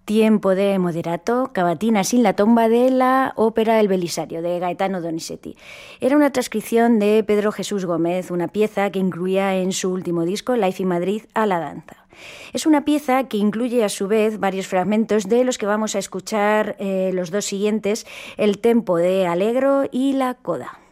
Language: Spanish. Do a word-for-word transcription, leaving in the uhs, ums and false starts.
Tiempo de Moderato, cavatina sin la tomba de la ópera El Belisario, de Gaetano Donizetti. Era una transcripción de Pedro Jesús Gómez, una pieza que incluía en su último disco, Life in Madrid, a la danza. Es una pieza que incluye a su vez varios fragmentos de los que vamos a escuchar eh, los dos siguientes, el tempo de Allegro y la coda.